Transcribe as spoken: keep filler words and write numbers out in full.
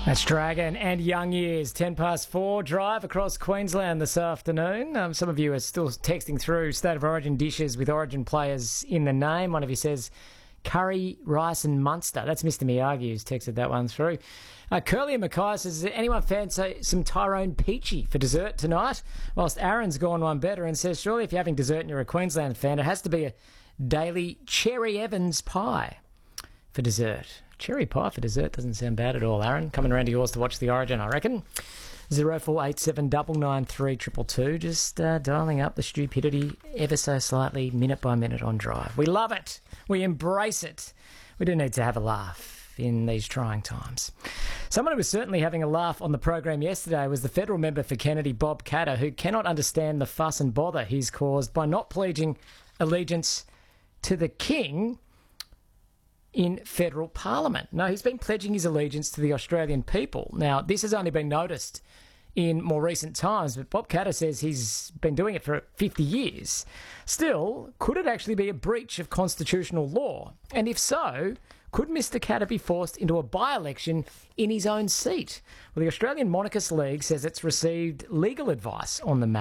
That's Dragon and Young Years. ten past four drive across Queensland this afternoon. Um, some of you are still texting through State of Origin dishes with Origin players in the name. One of you says curry, rice and Munster. That's Mister Miyagi who's texted that one through. Uh, Curly and Mackay says, does anyone fancy some Tyrone Peachy for dessert tonight? Whilst Aaron's gone one better and says, surely if you're having dessert and you're a Queensland fan, it has to be a daily Cherry Evans pie for dessert. Cherry pie for dessert doesn't sound bad at all, Aaron. Coming around to yours to watch the Origin, I reckon. zero four eight seven nine nine three two two two. Just uh, dialing up the stupidity ever so slightly, minute by minute on drive. We love it. We embrace it. We do need to have a laugh in these trying times. Someone who was certainly having a laugh on the program yesterday was the federal member for Kennedy, Bob Katter, who cannot understand the fuss and bother he's caused by not pledging allegiance to the King in federal parliament. No, he's been pledging his allegiance to the Australian people. Now, this has only been noticed in more recent times, but Bob Katter says he's been doing it for fifty years. Still, could it actually be a breach of constitutional law? And if so, could Mister Katter be forced into a by-election in his own seat? Well, the Australian Monarchist League says it's received legal advice on the matter.